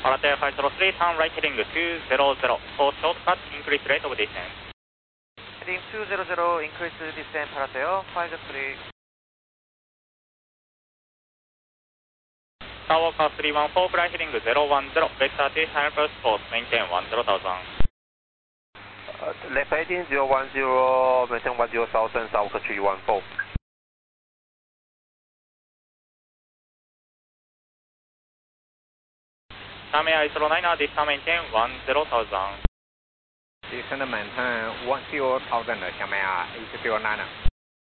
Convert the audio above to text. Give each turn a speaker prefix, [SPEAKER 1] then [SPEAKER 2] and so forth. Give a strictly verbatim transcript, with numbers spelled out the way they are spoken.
[SPEAKER 1] Parate five zero three, turn right heading two zero zero. For shortcut, increase rate of descent.
[SPEAKER 2] Heading two zero zero, increase descent, Parate five zero three.
[SPEAKER 1] Skywalker three one four, fly heading zero one zero, vector T, higher first course, maintain one zero thousand.
[SPEAKER 3] Uh, left heading zero one zero, maintain one zero thousand, Skywalker three one four.
[SPEAKER 1] Tamiya zero nine, this time maintain one zero thousand.
[SPEAKER 4] Descend maintain one zero thousand, 下面啊 eight zero nine。